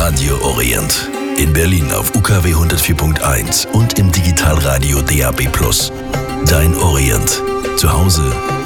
Radio Orient. In Berlin auf UKW 104.1 und im Digitalradio DAB+. Dein Orient. Zu Hause